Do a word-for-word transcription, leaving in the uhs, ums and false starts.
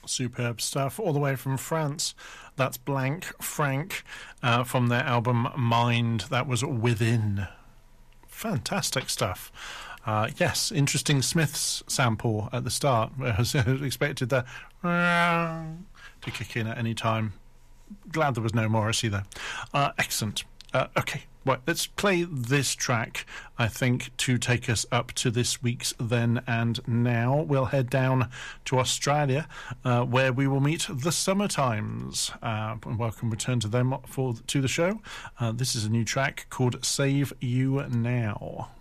Superb stuff, all the way from France. That's Blank Frank uh, from their album Mind. That was Within. Fantastic stuff. Uh, yes, interesting Smiths sample at the start. I was expected that to kick in at any time. Glad there was no Morrissey there. Uh, excellent. Uh, okay, right, let's play this track, I think, to take us up to this week's Then and Now. We'll head down to Australia, uh, where we will meet the Summertimes. Uh, and welcome return to them for to the show. Uh, this is a new track called Save You Now.